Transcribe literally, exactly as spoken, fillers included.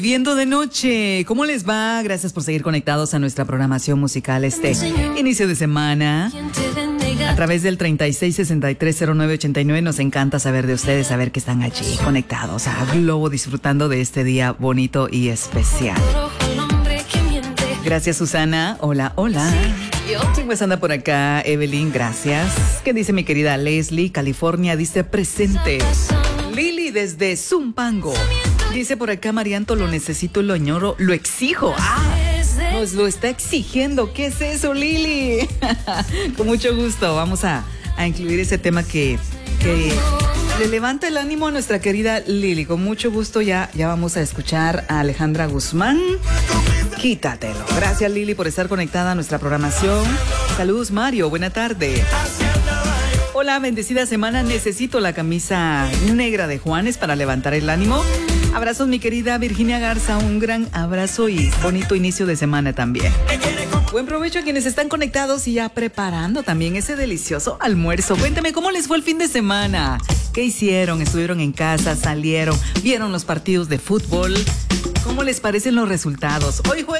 Viendo de noche, ¿cómo les va? Gracias por seguir conectados a nuestra programación musical este inicio de semana. A través del treinta y seis, sesenta y tres, cero nueve, ochenta y nueve nos encanta saber de ustedes, saber que están allí conectados a Globo, disfrutando de este día bonito y especial. Gracias, Susana. Hola, hola. Pues anda por acá, Evelyn, gracias. ¿Qué dice mi querida Leslie? California dice presente. Lili desde Zumpango. Dice por acá Marianto, lo necesito, lo añoro, lo exijo. ¡Ah! Nos lo está exigiendo. ¿Qué es eso, Lili? Con mucho gusto. Vamos a, a incluir ese tema que, que le levanta el ánimo a nuestra querida Lili. Con mucho gusto ya, ya vamos a escuchar a Alejandra Guzmán. Quítatelo. Gracias, Lili, por estar conectada a nuestra programación. Saludos, Mario. Buena tarde. Hola, bendecida semana. Necesito la camisa negra de Juanes para levantar el ánimo. Abrazos, mi querida Virginia Garza. Un gran abrazo y bonito inicio de semana también. Buen provecho a quienes están conectados y ya preparando también ese delicioso almuerzo. Cuéntame, ¿cómo les fue el fin de semana? ¿Qué hicieron? ¿Estuvieron en casa? ¿Salieron? ¿Vieron los partidos de fútbol? ¿Cómo les parecen los resultados? Hoy juega